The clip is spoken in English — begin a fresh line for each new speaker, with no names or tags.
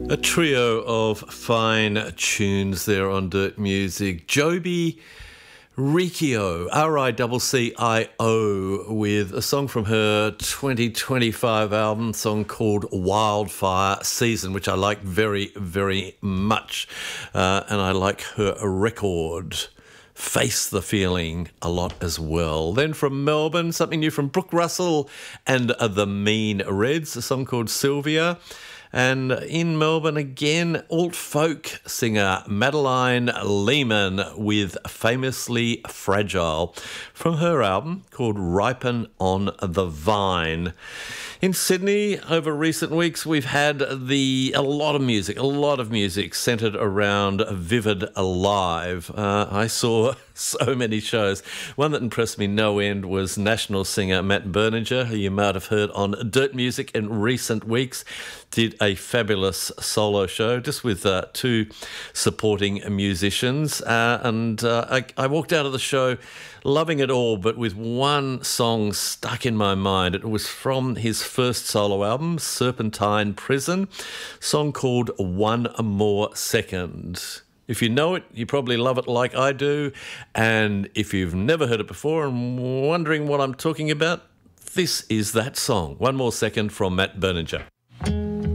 A trio of fine tunes there on Dirt Music. Joby Riccio, Riccio, with a song from her 2025 album, song called Wildfire Season, which I like very, very much. And I like her record, Face the Feeling, a lot as well. Then from Melbourne, something new from Brooke Russell and the Mean Reds, a song called Sylvia. And in Melbourne again, alt-folk singer Madeline Lehman with Famously Fragile from her album called Ripen on the Vine. In Sydney, over recent weeks, we've had a lot of music centred around Vivid Alive. I saw so many shows. One that impressed me no end was national singer Matt Berninger, who you might have heard on Dirt Music in recent weeks. Did a fabulous solo show just with two supporting musicians. I walked out of the show loving it all, but with one song stuck in my mind. It was from his first solo album, Serpentine Prison, song called One More Second. If you know it, you probably love it like I do. And if you've never heard it before and wondering what I'm talking about, this is that song. One More Second from Matt Berninger.